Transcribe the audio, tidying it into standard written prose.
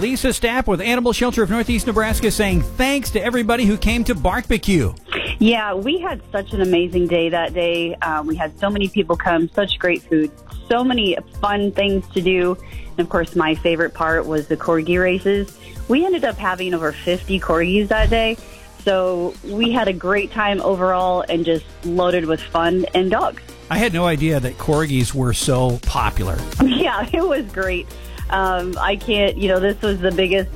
Lisa Stapp with Animal Shelter of Northeast Nebraska saying thanks to everybody who came to Barbecue. Yeah, we had such an amazing day that day. We had so many people come, such great food, so many fun things to do. And, of course, my favorite part was the corgi races. We ended up having over 50 corgis that day. So we had a great time overall and just loaded with fun and dogs. I had no idea that corgis were so popular. Yeah, it was great. I can't, this was the biggest